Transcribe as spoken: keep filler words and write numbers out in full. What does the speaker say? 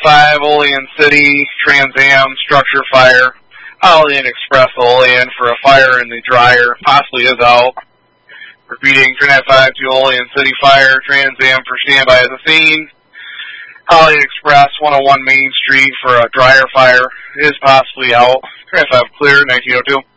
five, Olean City, Trans Am, structure fire. Olean Express, Olean for a fire in the dryer, possibly is out. Repeating, Trinidad five to Olean City fire, Trans Am for standby at the scene. Olean Express, one oh one Main Street for a dryer fire, is possibly out. Trinidad five clear, nineteen oh two.